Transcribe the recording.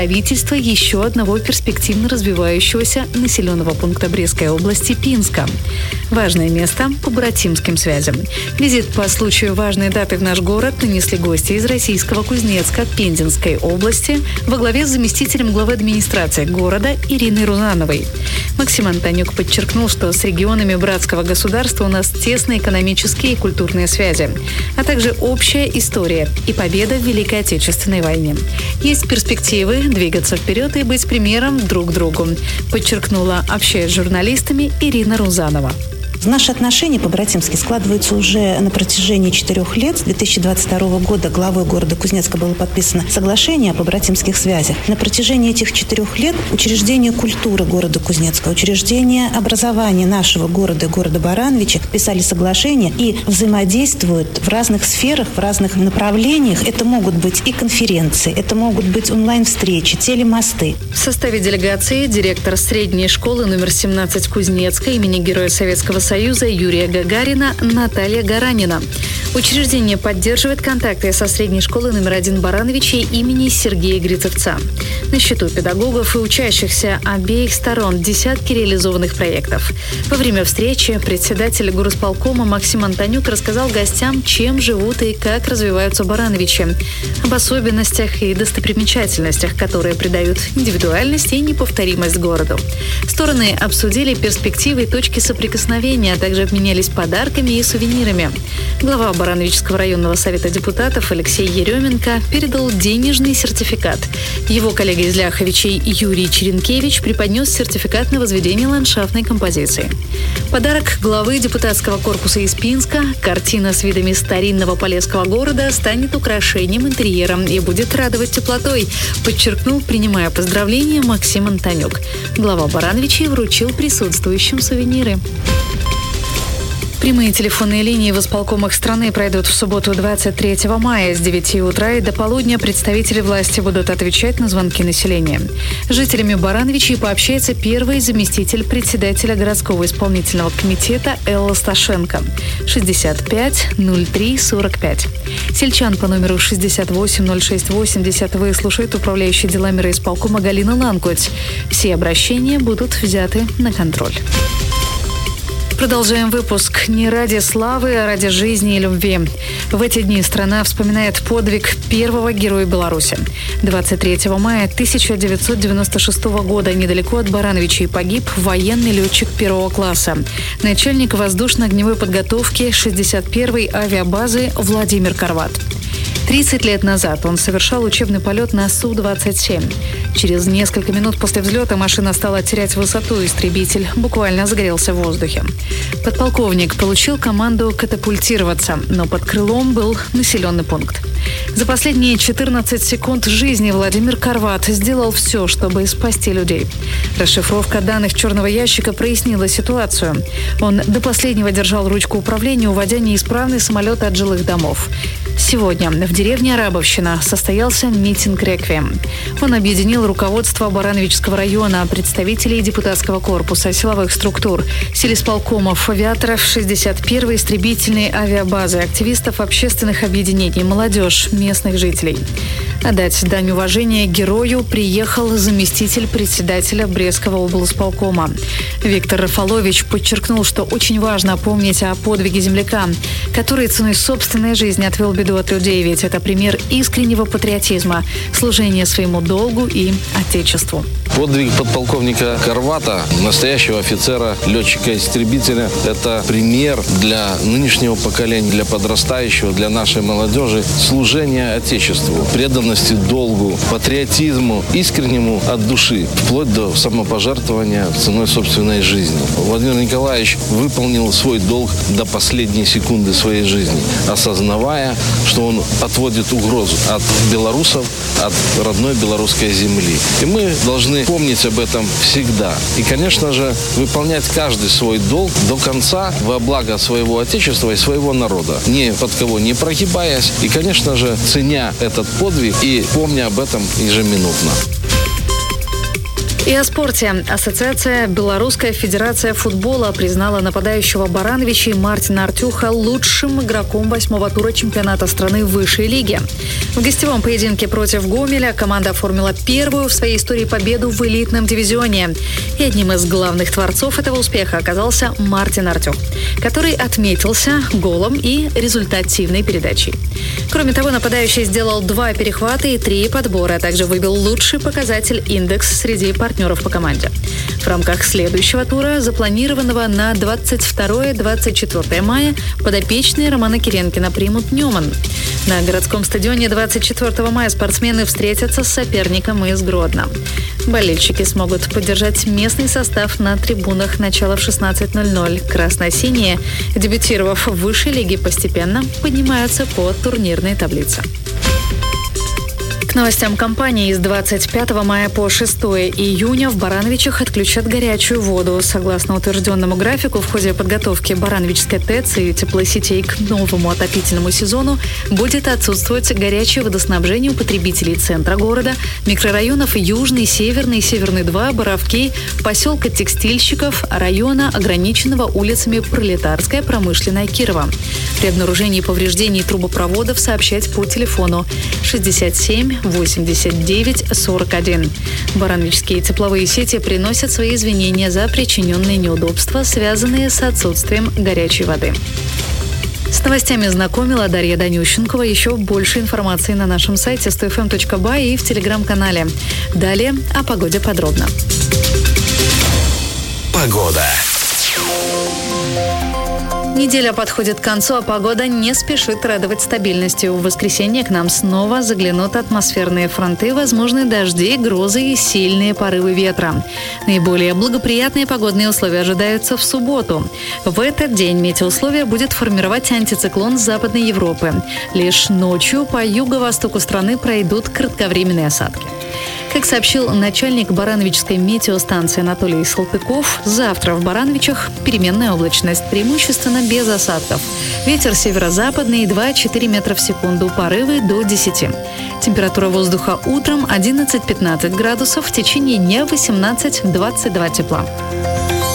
Строительство еще одного перспективно развивающегося населенного пункта Брестской области Пинска. Важное место по братимским связям. Визит по случаю важной даты в наш город нанесли гости из российского Кузнецка Пензенской области во главе с заместителем главы администрации города Ириной Рузановой. Максим Антонюк подчеркнул, что с регионами братского государства у нас тесные экономические и культурные связи, а также общая история и победа в Великой Отечественной войне. Есть перспективы двигаться вперед и быть примером друг другу, подчеркнула, общаясь с журналистами, Ирина Рузанова. Наши отношения по-братимски складываются уже на протяжении 4 лет. С 2022 года главой города Кузнецка было подписано соглашение о побратимских связях. На протяжении этих 4 лет учреждения культуры города Кузнецка, учреждения образования нашего города и города Барановича подписали соглашение и взаимодействуют в разных сферах, в разных направлениях. Это могут быть и конференции, это могут быть онлайн-встречи, телемосты. В составе делегации директор средней школы номер 17 Кузнецка имени Героя Советского Союза Юрия Гагарина Наталья Гаранина. Учреждение поддерживает контакты со средней школой номер 1 Барановича имени Сергея Грицевца. На счету педагогов и учащихся обеих сторон десятки реализованных проектов. Во время встречи председатель горосполкома Максим Антонюк рассказал гостям, чем живут и как развиваются Барановичи, об особенностях и достопримечательностях, которые придают индивидуальность и неповторимость городу. Стороны обсудили перспективы и точки соприкосновения, а также обменялись подарками и сувенирами. Глава Барановичского районного совета депутатов Алексей Еременко передал денежный сертификат. Его коллега из Ляховичей Юрий Черенкевич преподнес сертификат на возведение ландшафтной композиции. Подарок главы депутатского корпуса из Пинска, картина с видами старинного полесского города, станет украшением интерьера и будет радовать теплотой, подчеркнул, принимая поздравления, Максим Антонюк. Глава Барановичей вручил присутствующим сувениры. Прямые телефонные линии в исполкомах страны пройдут в субботу 23 мая с 9 утра и до полудня. Представители власти будут отвечать на звонки населения. С жителями Барановичей пообщается первый заместитель председателя городского исполнительного комитета Элла Сташенко. 65 03 45. Сельчан по номеру 68 06 80 выслушает управляющий делами райисполкома Галина Ланкоть. Все обращения будут взяты на контроль. Продолжаем выпуск. Не ради славы, а ради жизни и любви. В эти дни страна вспоминает подвиг первого героя Беларуси. 23 мая 1996 года недалеко от Барановичей погиб военный летчик первого класса, начальник воздушно-огневой подготовки 61-й авиабазы Владимир Карват. 30 лет назад он совершал учебный полет на Су-27. Через несколько минут после взлета машина стала терять высоту, и истребитель буквально загорелся в воздухе. Подполковник получил команду катапультироваться, но под крылом был населенный пункт. За последние 14 секунд жизни Владимир Карват сделал все, чтобы спасти людей. Расшифровка данных черного ящика прояснила ситуацию. Он до последнего держал ручку управления, уводя неисправный самолет от жилых домов. Сегодня в деревне Арабовщина состоялся митинг-реквием. Он объединил руководство Барановичского района, представителей депутатского корпуса, силовых структур, сельисполкомов, авиаторов 61-й истребительной авиабазы, активистов общественных объединений, молодежь, местных жителей. Отдать дань уважения герою приехал заместитель председателя Брестского облсполкома. Виктор Рафалович подчеркнул, что очень важно помнить о подвиге земляка, который ценой собственной жизни отвел беду от людей, ведь это пример искреннего патриотизма, служения своему долгу и Отечеству. Подвиг подполковника Карвата, настоящего офицера, летчика-истребителя, это пример для нынешнего поколения, для подрастающего, для нашей молодежи служения Отечеству, преданности долгу, патриотизму, искреннему от души, вплоть до самопожертвования ценой собственной жизни. Владимир Николаевич выполнил свой долг до последней секунды своей жизни, осознавая, что он отводит угрозу от белорусов, от родной белорусской земли. И мы должны помнить об этом всегда. И, конечно же, выполнять каждый свой долг до конца во благо своего Отечества и своего народа, ни под кого не прогибаясь и, конечно же, ценя этот подвиг и помня об этом ежеминутно. И о спорте. Ассоциация «Белорусская федерация футбола» признала нападающего Барановичей Мартина Артюха лучшим игроком 8-го тура чемпионата страны высшей лиги. В гостевом поединке против Гомеля команда оформила первую в своей истории победу в элитном дивизионе. И одним из главных творцов этого успеха оказался Мартин Артюх, который отметился голом и результативной передачей. Кроме того, нападающий сделал 2 перехвата и 3 подбора, а также выбил лучший показатель индекс среди партнеров по команде. В рамках следующего тура, запланированного на 22-24 мая, подопечные Романа Киренкина примут Ньюман. На городском стадионе 24 мая спортсмены встретятся с соперником из Гродно. Болельщики смогут поддержать местный состав на трибунах начала в 16:00. Красно-синие, дебютировав в высшей лиге, постепенно поднимаются по турнирной таблице. К новостям кампании. С 25 мая по 6 июня в Барановичах отключат горячую воду. Согласно утвержденному графику, в ходе подготовки Барановичской ТЭЦ и теплосетей к новому отопительному сезону будет отсутствовать горячее водоснабжение у потребителей центра города, микрорайонов Южный, Северный, Северный 2, Боровки, поселка Текстильщиков, района, ограниченного улицами Пролетарская, Промышленная, Кирова. При обнаружении повреждений трубопроводов сообщать по телефону 67 89 41. Барановичские тепловые сети приносят свои извинения за причиненные неудобства, связанные с отсутствием горячей воды. С новостями знакомила Дарья Данющенкова. Еще больше информации на нашем сайте 100fm.by и в телеграм-канале. Далее о погоде подробно. Погода. Неделя подходит к концу, а погода не спешит радовать стабильностью. В воскресенье к нам снова заглянут атмосферные фронты, возможны дожди, грозы и сильные порывы ветра. Наиболее благоприятные погодные условия ожидаются в субботу. В этот день метеоусловия будет формировать антициклон с Западной Европы. Лишь ночью по юго-востоку страны пройдут кратковременные осадки. Как сообщил начальник Барановичской метеостанции Анатолий Салтыков, завтра в Барановичах переменная облачность, преимущественно без осадков. Ветер северо-западный 2-4 метра в секунду, порывы до 10. Температура воздуха утром 11-15 градусов, в течение дня 18-22 тепла.